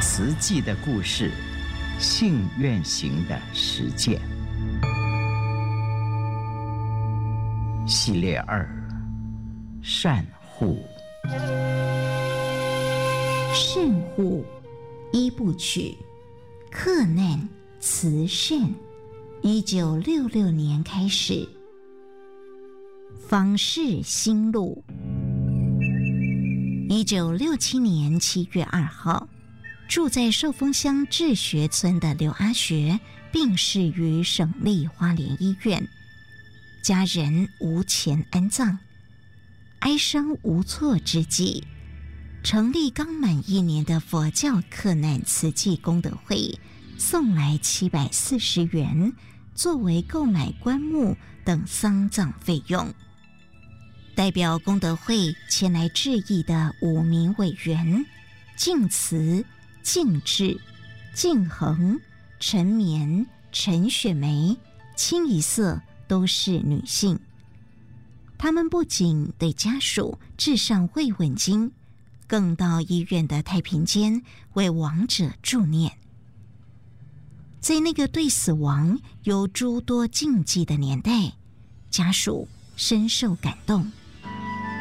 慈济的故事，信愿行的实践系列2：善护。 善护1部曲，克难慈善。1966年开始。方氏新路。1967年7月2号，住在寿丰乡智学村的刘阿学病逝于省立花莲医院，家人无钱安葬，哀伤无措之际，成立刚满1年的佛教克难慈济功德会送来740元，作为购买棺木等丧葬费用。代表功德会前来致意的5名委员净慈、净智、净恒、陈绵、陈雪梅清一色都是女性。她们不仅对家属致上慰问金，更到医院的太平间为亡者助念。在那个对死亡有诸多禁忌的年代，家属深受感动，